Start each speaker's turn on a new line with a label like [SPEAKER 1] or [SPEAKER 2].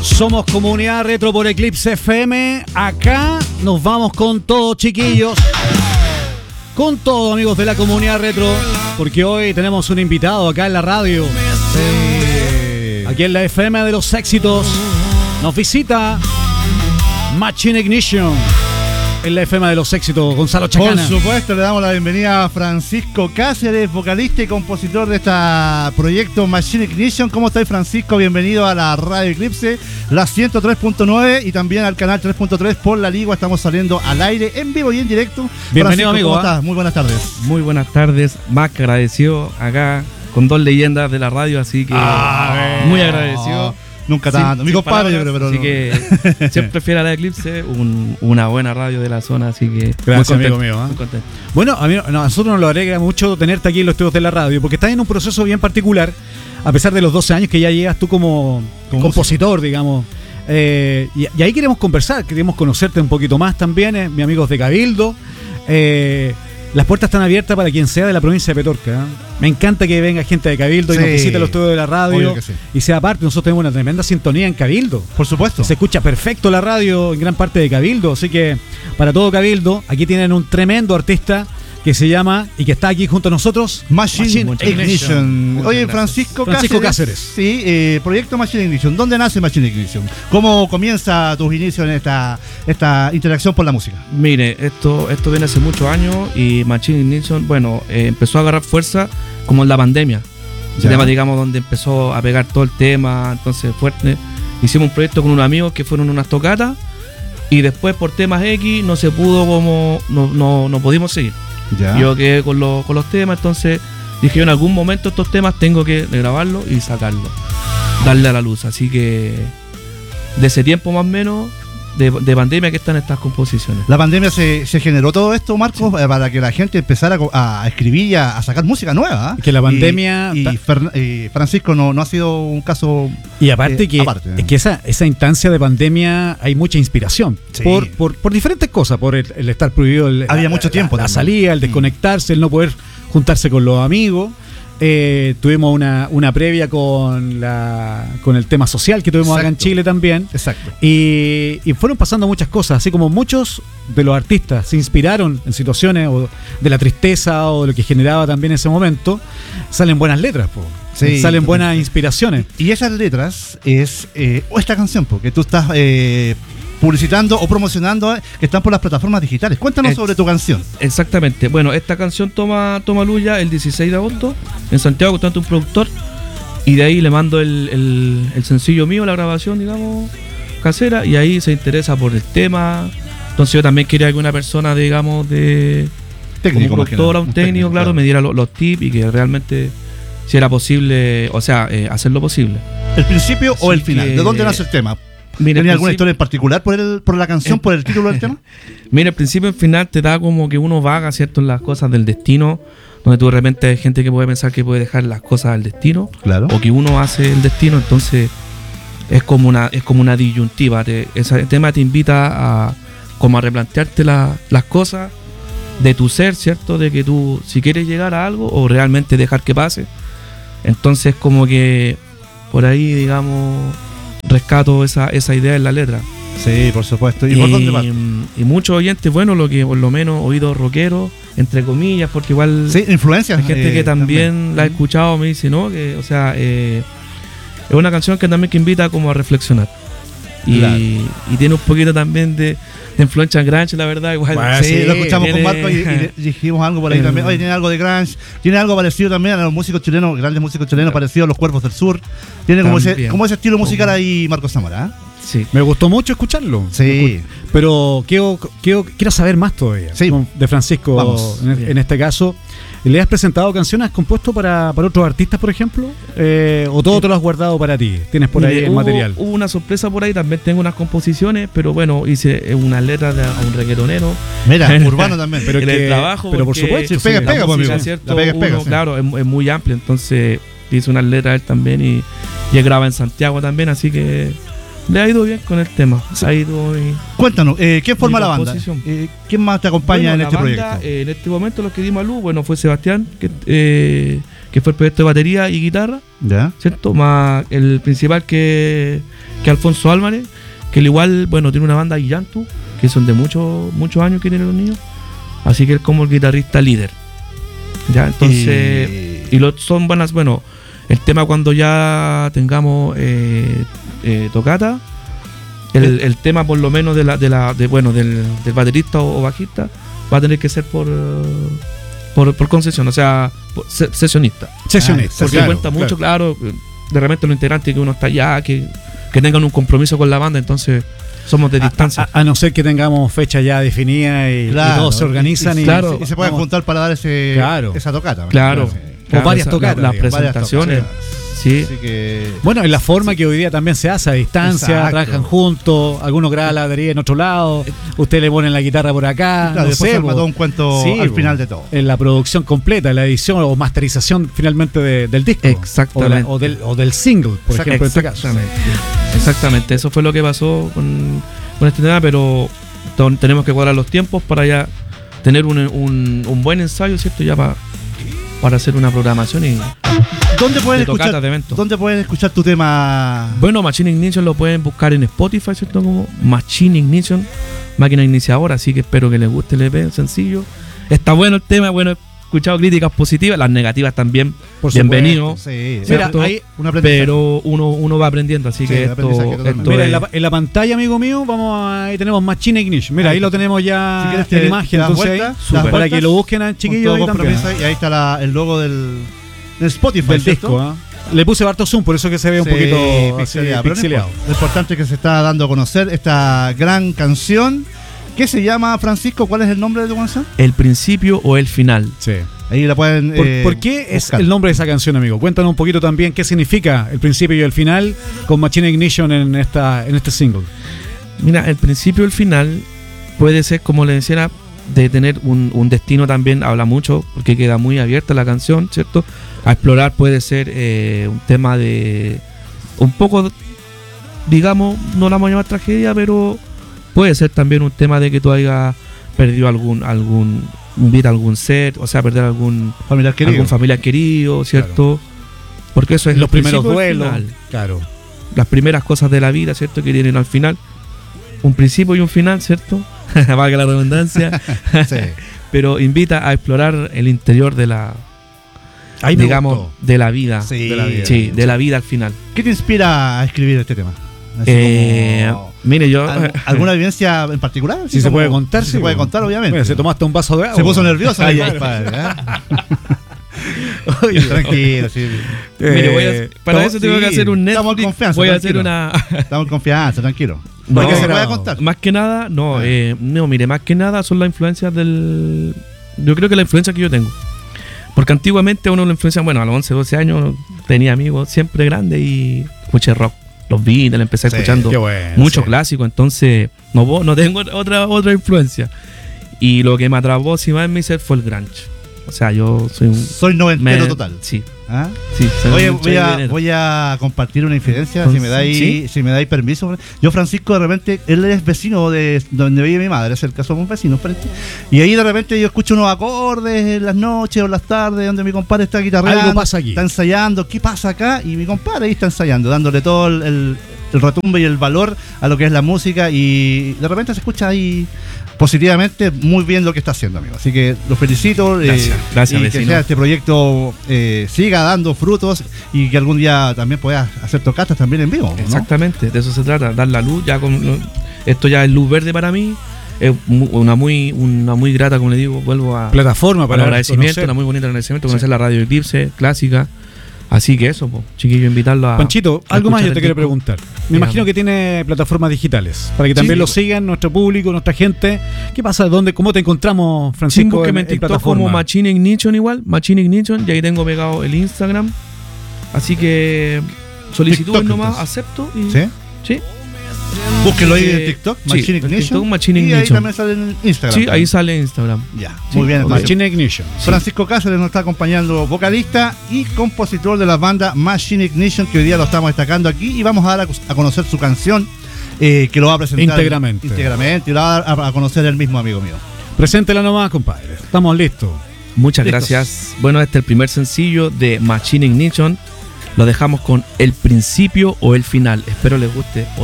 [SPEAKER 1] Somos Comunidad Retro por Eclipse FM. Acá nos vamos con todo, chiquillos. Con todo, amigos de la Comunidad Retro. Porque hoy tenemos un invitado acá en la radio. Aquí en la FM de los éxitos. Nos visita Machine Ignition. En la FM de los éxitos, Gonzalo Chacana.
[SPEAKER 2] Por supuesto, le damos la bienvenida a Francisco Cáceres, vocalista y compositor de este proyecto Machine Ignition. ¿Cómo estás, Francisco? Bienvenido a la Radio Eclipse, la 103.9 y también al canal 3.3 por La Ligua. Estamos saliendo al aire en vivo y en directo.
[SPEAKER 1] Bienvenido,
[SPEAKER 2] Francisco,
[SPEAKER 1] amigo.
[SPEAKER 2] ¿cómo estás? Muy buenas tardes.
[SPEAKER 3] Muy buenas tardes, más que agradecido acá con dos leyendas de la radio, así que muy agradecido.
[SPEAKER 2] Nunca tanto. Mi compadre, yo creo, pero
[SPEAKER 3] así
[SPEAKER 2] no.
[SPEAKER 3] que siempre fiel a la Eclipse, una buena radio de la zona, así que
[SPEAKER 1] gracias,
[SPEAKER 3] muy contento,
[SPEAKER 1] amigo mío.
[SPEAKER 3] muy contento.
[SPEAKER 1] Bueno, a nosotros nos lo alegra mucho tenerte aquí en los estudios de la radio, porque estás en un proceso bien particular, a pesar de los 12 años que ya llegas tú como compositor, digamos. Y ahí queremos conversar, queremos conocerte un poquito más también, mis amigos de Cabildo. Las puertas están abiertas para quien sea de la provincia de Petorca, ¿eh? Me encanta que venga gente de Cabildo y nos visite los estudios de la radio y sea parte. Nosotros tenemos una tremenda sintonía en Cabildo.
[SPEAKER 2] Por supuesto.
[SPEAKER 1] Se escucha perfecto la radio en gran parte de Cabildo, así que para todo Cabildo, aquí tienen un tremendo artista que se llama y que está aquí junto a nosotros,
[SPEAKER 2] Machine Ignition. Oye, Francisco Cáceres. Sí, proyecto Machine Ignition. ¿Dónde nace Machine Ignition? ¿Cómo comienza tus inicios en esta interacción por la música?
[SPEAKER 3] Mire, esto viene hace muchos años y Machine Ignition, empezó a agarrar fuerza como en la pandemia. El tema, digamos, donde empezó a pegar todo el tema, entonces fuerte. Hicimos un proyecto con unos amigos que fueron unas tocatas y después por temas X no se pudo, no pudimos seguir.
[SPEAKER 2] Ya.
[SPEAKER 3] Yo quedé con los temas, entonces dije yo en algún momento estos temas tengo que grabarlos y sacarlos, darle a la luz. Así que de ese tiempo más o menos de pandemia que están estas composiciones.
[SPEAKER 2] La pandemia se generó todo esto, Marcos, para que la gente empezara a escribir y a sacar música nueva.
[SPEAKER 1] Que la pandemia
[SPEAKER 2] Francisco no ha sido un caso.
[SPEAKER 1] Y aparte es que esa instancia de pandemia hay mucha inspiración por diferentes cosas, por el estar prohibido,
[SPEAKER 2] había mucho tiempo,
[SPEAKER 1] la salida, el desconectarse, el no poder juntarse con los amigos. Tuvimos una previa con el tema social que tuvimos acá en Chile también.
[SPEAKER 2] Exacto.
[SPEAKER 1] Y fueron pasando muchas cosas, así como muchos de los artistas se inspiraron en situaciones o de la tristeza o de lo que generaba también ese momento, salen buenas letras, salen buenas inspiraciones.
[SPEAKER 2] Y esas letras es esta canción, porque tú estás publicitando o promocionando que están por las plataformas digitales. Cuéntanos sobre tu canción.
[SPEAKER 3] Exactamente. Bueno, esta canción toma luz ya el 16 de agosto en Santiago, constante un productor, y de ahí le mando el sencillo mío, la grabación, digamos, casera, y ahí se interesa por el tema. Entonces yo también quería que una persona, digamos, de
[SPEAKER 2] técnico,
[SPEAKER 3] como productora, un técnico, claro, me diera los tips y que realmente si era posible, hacer lo posible.
[SPEAKER 2] ¿El principio o el final? ¿De dónde nace el tema? ¿Tenía alguna historia en particular por la canción, por el título del tema?
[SPEAKER 3] Mira, el principio y el final te da como que uno vaga, ¿cierto?, en las cosas del destino, donde tú de repente hay gente que puede pensar que puede dejar las cosas al destino,
[SPEAKER 2] claro,
[SPEAKER 3] o que uno hace el destino, entonces es como una disyuntiva. Ese tema te invita a replantearte las cosas de tu ser, ¿cierto?, de que tú si quieres llegar a algo o realmente dejar que pase. Entonces como que por ahí, digamos, rescato esa idea en la letra.
[SPEAKER 2] Sí, por supuesto. ¿Y por dónde va?
[SPEAKER 3] Y muchos oyentes, lo que por lo menos oídos rockeros, entre comillas, porque igual
[SPEAKER 2] influencias.
[SPEAKER 3] Hay gente que también la ha escuchado, me dice, ¿no? Que, es una canción que también que invita como a reflexionar. Y tiene un poquito también de influencia en grunge, la verdad. Igual.
[SPEAKER 2] Bueno, lo escuchamos con Marco y dijimos algo por ahí también. Oye, tiene algo de grunge, tiene algo parecido también a los músicos chilenos, grandes músicos chilenos, parecidos a los Cuervos del Sur. Tiene como ese estilo musical ahí, Marco Zamora, ¿eh?
[SPEAKER 1] Sí. Me gustó mucho escucharlo.
[SPEAKER 2] Sí.
[SPEAKER 1] Pero quiero saber más todavía de Francisco. En este caso, ¿le has presentado canciones compuestas para otros artistas, por ejemplo? ¿O todo te lo has guardado para ti? ¿Tienes por ahí el material?
[SPEAKER 3] Hubo una sorpresa por ahí, también tengo unas composiciones, pero hice unas letras a un reggaetonero.
[SPEAKER 2] Mira, urbano también.
[SPEAKER 3] Pero en el trabajo.
[SPEAKER 1] Pero por supuesto,
[SPEAKER 2] pega,
[SPEAKER 3] música, ¿cierto? La pega, claro, es muy amplia, entonces hice unas letras él también y él graba en Santiago también, así que Le ha ido bien con el tema. Ha ido
[SPEAKER 2] Cuéntanos, ¿quién forma la banda?
[SPEAKER 3] composición.
[SPEAKER 2] ¿Quién más te acompaña en
[SPEAKER 3] la
[SPEAKER 2] este
[SPEAKER 3] banda,
[SPEAKER 2] proyecto?
[SPEAKER 3] En este momento lo que dimos a luz, bueno, fue Sebastián, que fue el proyecto de batería y guitarra,
[SPEAKER 2] ¿Ya?
[SPEAKER 3] ¿cierto? Más el principal que Alfonso Álvarez, que al igual, bueno, tiene una banda Guillantu, que son de muchos años que tienen los niños. Así que él como el guitarrista líder. Ya, entonces... son bandas, bueno, el tema cuando ya tengamos tocata, el tema por lo menos del baterista o bajista va a tener que ser por concesión, o sea, sesionista. Porque
[SPEAKER 2] claro,
[SPEAKER 3] cuenta mucho, claro, de repente los integrantes que uno está allá, que tengan un compromiso con la banda, entonces somos de distancia.
[SPEAKER 1] A no ser que tengamos fecha ya definida y todos se organizan
[SPEAKER 2] y se pueden juntar para dar esa tocata.
[SPEAKER 3] Claro.
[SPEAKER 1] O varias tocatas.
[SPEAKER 3] Las presentaciones. Sí.
[SPEAKER 2] Así que,
[SPEAKER 1] bueno, en la forma que hoy día también se hace a distancia,
[SPEAKER 2] exacto,
[SPEAKER 1] trabajan juntos, algunos graban la batería en otro lado, usted le ponen la guitarra por acá,
[SPEAKER 2] claro, después se arma todo un cuento al final de todo.
[SPEAKER 1] En la producción completa, en la edición o masterización finalmente del disco.
[SPEAKER 3] Exactamente.
[SPEAKER 1] O del single, por ejemplo, en este caso.
[SPEAKER 3] Exactamente, eso fue lo que pasó con este tema, pero tenemos que cuadrar los tiempos para ya tener un buen ensayo, ¿cierto? Ya para hacer una programación y
[SPEAKER 2] ¿Dónde pueden escuchar tu tema?
[SPEAKER 3] Bueno, Machine Ignition lo pueden buscar en Spotify, ¿cierto? Como Machine Ignition, máquina iniciadora, así que espero que les guste el EP, sencillo. Está bueno el tema, bueno, he escuchado críticas positivas, las negativas también,
[SPEAKER 1] por
[SPEAKER 3] bienvenido.
[SPEAKER 2] Sí,
[SPEAKER 1] mira,
[SPEAKER 3] pero uno va aprendiendo, así que esto
[SPEAKER 1] mira, en la pantalla, amigo mío, ahí tenemos Machine Ignition. Mira, ahí lo tenemos ya en imagen, entonces para que lo busquen, chiquillos.
[SPEAKER 2] Y ahí está el logo del Spotify,
[SPEAKER 1] del disco, Le puse harto zoom, por eso que se ve un poquito pixeleado.
[SPEAKER 2] Lo importante es que se está dando a conocer esta gran canción. ¿Qué se llama, Francisco? ¿Cuál es el nombre de tu canción?
[SPEAKER 3] El principio o el final.
[SPEAKER 1] Sí.
[SPEAKER 2] Ahí la pueden
[SPEAKER 1] ¿Por qué es el nombre de esa canción, amigo? Cuéntanos un poquito también qué significa el principio y el final con Machine Ignition en este single.
[SPEAKER 3] Mira, el principio y el final puede ser, como le decía, de tener un destino también, habla mucho, porque queda muy abierta la canción, ¿cierto? A explorar puede ser un tema de un poco, digamos, no la vamos a llamar tragedia, pero puede ser también un tema de que tú hayas perdido algún ser, o sea, perder algún familiar querido, ¿cierto? Claro. Porque eso es
[SPEAKER 1] los primeros duelos, claro.
[SPEAKER 3] Las primeras cosas de la vida, ¿cierto? Que tienen al final un principio y un final, ¿cierto? Valga la redundancia.
[SPEAKER 2] Sí.
[SPEAKER 3] Pero invita a explorar el interior de la, digamos, de la vida.
[SPEAKER 2] Sí,
[SPEAKER 3] de la vida al final.
[SPEAKER 2] ¿Qué te inspira a escribir este tema?
[SPEAKER 3] Mire, yo...
[SPEAKER 2] ¿Alguna vivencia en particular?
[SPEAKER 1] Si se puede contar,
[SPEAKER 2] se puede contar, obviamente.
[SPEAKER 1] Mira, se tomaste un vaso de agua.
[SPEAKER 2] Se puso nervioso. Tranquilo, sí.
[SPEAKER 3] Para eso tengo que hacer un Netflix.
[SPEAKER 2] Estamos en confianza.
[SPEAKER 3] Voy a hacer una...
[SPEAKER 2] Estamos en confianza, tranquilo.
[SPEAKER 3] No,
[SPEAKER 2] ¿Qué se puede contar?
[SPEAKER 3] Más que nada, mire, más que nada son las influencias del... Yo creo que la influencia que yo tengo. Porque antiguamente uno lo influencia, bueno, a los 11, 12 años tenía amigos siempre grandes y escuché rock. Los Beatles, empecé escuchando mucho clásico, entonces no tengo otra influencia. Y lo que me atrapó si más en mi ser fue el grunge. O sea, yo soy
[SPEAKER 2] noventero total.
[SPEAKER 3] Sí.
[SPEAKER 2] ¿Ah?
[SPEAKER 3] Sí.
[SPEAKER 2] Oye, voy a compartir una infidencia, si me dais permiso. Yo, Francisco, de repente, él es vecino de donde vive mi madre, es el caso de un vecino frente. Y ahí de repente yo escucho unos acordes en las noches o en las tardes donde mi compadre está guitarreando.
[SPEAKER 1] Algo pasa aquí.
[SPEAKER 2] Está ensayando. ¿Qué pasa acá? Y mi compadre ahí está ensayando, dándole todo el retumbo y el valor a lo que es la música. Y de repente se escucha ahí positivamente muy bien lo que está haciendo, amigo. Así que los felicito.
[SPEAKER 3] Gracias,
[SPEAKER 2] y
[SPEAKER 3] vecino.
[SPEAKER 2] que sea este proyecto siga dando frutos y que algún día también puedas hacer tocatas también en vivo, ¿no?
[SPEAKER 3] Exactamente, de eso se trata, dar la luz. Esto ya es luz verde para mí. Es una muy grata, como le digo, vuelvo a
[SPEAKER 1] plataforma para
[SPEAKER 3] agradecimiento,
[SPEAKER 1] conocer.
[SPEAKER 3] Una muy bonita agradecimiento, conocer la radio Eclipse clásica. Así que eso, chiquillo, invitarlo a...
[SPEAKER 1] Panchito, algo más yo te quiero preguntar. Me imagino que tiene plataformas digitales, para que también lo sigan nuestro público, nuestra gente. ¿Qué pasa? ¿Cómo te encontramos, Francisco?
[SPEAKER 3] Que me TikTok como Machine Ignition igual, Machine Ignition, y ahí tengo pegado el Instagram. Así que solicitudes nomás, acepto y...
[SPEAKER 2] ¿Sí?
[SPEAKER 3] Sí.
[SPEAKER 2] Búsquenlo ahí en TikTok,
[SPEAKER 3] Sí,
[SPEAKER 2] Machine
[SPEAKER 3] en
[SPEAKER 2] Ignition.
[SPEAKER 3] TikTok, Machine
[SPEAKER 2] Y ahí
[SPEAKER 3] Ignition.
[SPEAKER 2] también sale en Instagram.
[SPEAKER 3] Sí, ahí sale en Instagram.
[SPEAKER 2] Ya,
[SPEAKER 3] Sí,
[SPEAKER 2] muy bien.
[SPEAKER 3] ok.
[SPEAKER 1] Machine Ignition.
[SPEAKER 2] Francisco Cáceres nos está acompañando, vocalista y compositor de la banda Machine Ignition, que hoy día lo estamos destacando aquí y vamos a dar a conocer su canción, que lo va a presentar
[SPEAKER 1] Íntegramente.
[SPEAKER 2] y lo va a dar a conocer el mismo amigo mío.
[SPEAKER 1] Preséntela nomás, compadre. Estamos listos.
[SPEAKER 3] Muchas
[SPEAKER 2] Listos.
[SPEAKER 3] gracias. Bueno, este es el primer sencillo de Machine Ignition. Lo dejamos con el principio o el final. Espero les guste o